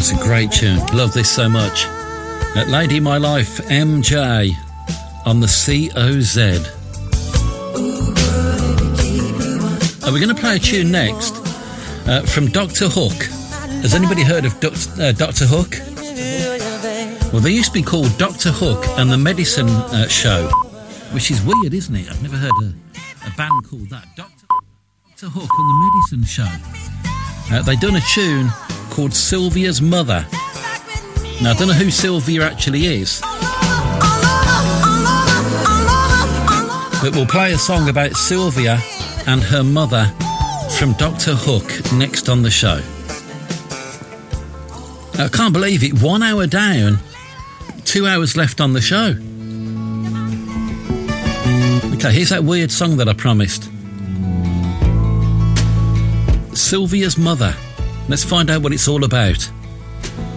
It's a great tune. Love this so much. Lady My Life, MJ on the COZ. We're going to play a tune next from Dr. Hook. Has anybody heard of Dr. Hook? Well, they used to be called Dr. Hook and the Medicine Show, which is weird, isn't it? I've never heard a band called that. Dr. Hook and the Medicine Show. They done a tune called Sylvia's Mother. Now, I don't know who Sylvia actually is, but we'll play a song about Sylvia and her mother from Dr. Hook next on the show. I can't believe it. 1 hour down, 2 hours left on the show. Okay, here's that weird song that I promised. Sylvia's Mother. Let's find out what it's all about.